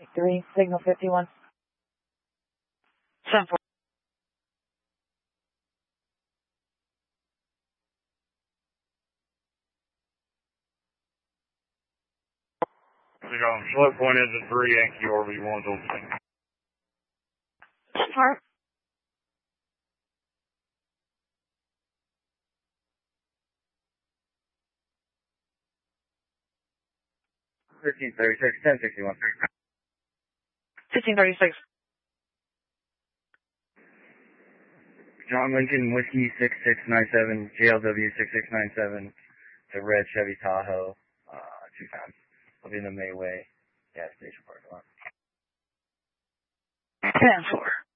3, signal 51. 7-4. Slow point is at 3, Yankee RV1's opening. Start. 1536, 1061. 1536. John Lincoln, Whiskey 6697, JLW 6697, the red Chevy Tahoe, 2 times. I'll be in the Mayway gas station parking lot. 10-4.